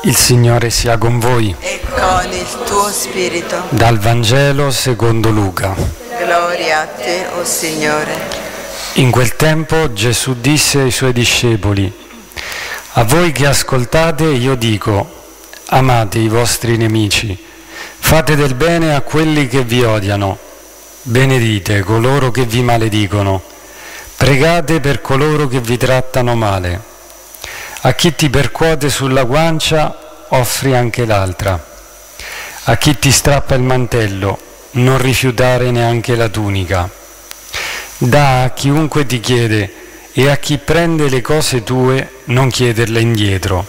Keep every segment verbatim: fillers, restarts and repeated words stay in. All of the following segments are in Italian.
Il Signore sia con voi. E con il tuo spirito. Dal Vangelo secondo Luca. Gloria a te, o Signore. In quel tempo Gesù disse ai suoi discepoli: a voi che ascoltate io dico, amate i vostri nemici, fate del bene a quelli che vi odiano, benedite coloro che vi maledicono, pregate per coloro che vi trattano male. A chi ti percuote sulla guancia offri anche l'altra. A chi ti strappa il mantello non rifiutare neanche la tunica. Dà a chiunque ti chiede e a chi prende le cose tue non chiederle indietro.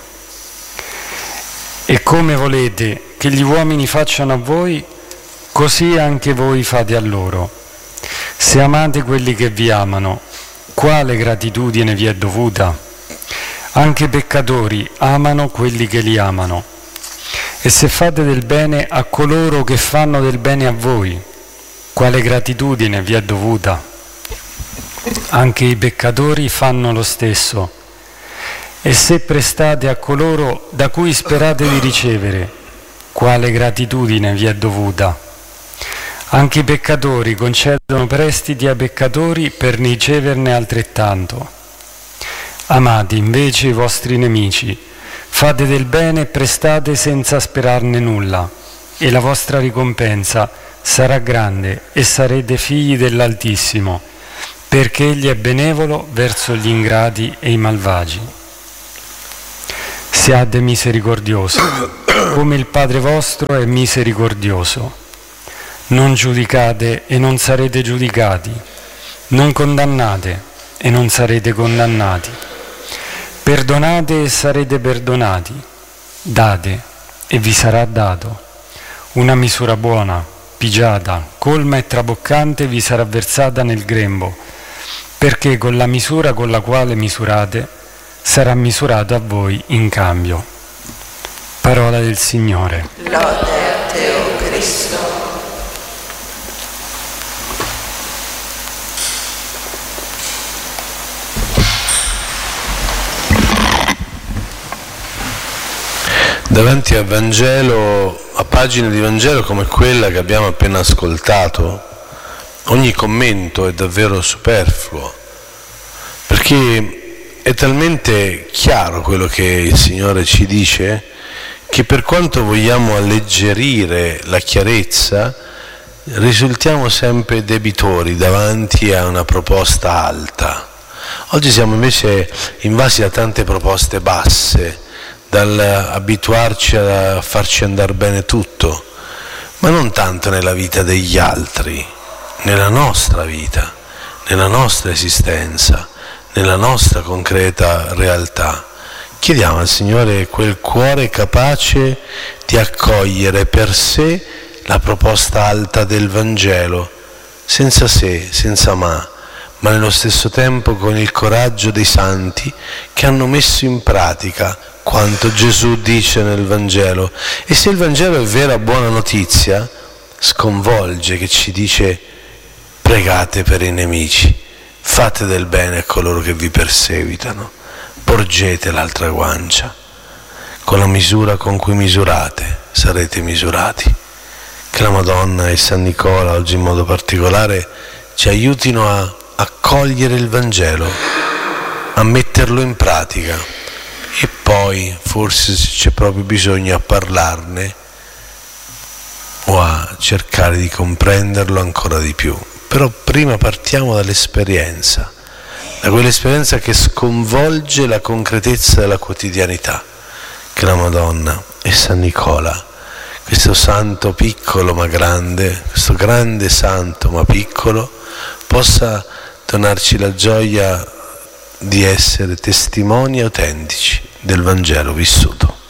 E come volete che gli uomini facciano a voi, così anche voi fate a loro. Se amate quelli che vi amano, quale gratitudine vi è dovuta? Anche i peccatori amano quelli che li amano. E se fate del bene a coloro che fanno del bene a voi, quale gratitudine vi è dovuta? Anche i peccatori fanno lo stesso. E se prestate a coloro da cui sperate di ricevere, quale gratitudine vi è dovuta? Anche i peccatori concedono prestiti ai peccatori per riceverne altrettanto. Amate invece i vostri nemici, fate del bene e prestate senza sperarne nulla, e la vostra ricompensa sarà grande e sarete figli dell'Altissimo, perché Egli è benevolo verso gli ingrati e i malvagi. Siate misericordiosi, come il Padre vostro è misericordioso. Non giudicate e non sarete giudicati, non condannate e non sarete condannati. Perdonate e sarete perdonati, date e vi sarà dato. Una misura buona, pigiata, colma e traboccante vi sarà versata nel grembo, perché con la misura con la quale misurate sarà misurato a voi in cambio. Parola del Signore. Lode a te, o Cristo. Davanti al Vangelo, a pagine di Vangelo come quella che abbiamo appena ascoltato, ogni commento è davvero superfluo, perché è talmente chiaro quello che il Signore ci dice che per quanto vogliamo alleggerire la chiarezza, risultiamo sempre debitori davanti a una proposta alta. Oggi siamo invece invasi da tante proposte basse, dall'abituarci a farci andare bene tutto, ma non tanto nella vita degli altri, nella nostra vita, nella nostra esistenza, nella nostra concreta realtà. Chiediamo al Signore quel cuore capace di accogliere per sé la proposta alta del Vangelo, senza se, senza ma, ma nello stesso tempo con il coraggio dei santi che hanno messo in pratica quanto Gesù dice nel Vangelo. E se il Vangelo è vera buona notizia, sconvolge che ci dice: pregate per i nemici, fate del bene a coloro che vi perseguitano, porgete l'altra guancia, con la misura con cui misurate sarete misurati. Che la Madonna e San Nicola oggi in modo particolare ci aiutino a accogliere il Vangelo, a metterlo in pratica, e poi forse se c'è proprio bisogno a parlarne o a cercare di comprenderlo ancora di più. Però prima partiamo dall'esperienza, da quell'esperienza che sconvolge la concretezza della quotidianità, che la Madonna e San Nicola, questo santo piccolo ma grande, questo grande santo ma piccolo, possa donarci la gioia di essere testimoni autentici del Vangelo vissuto.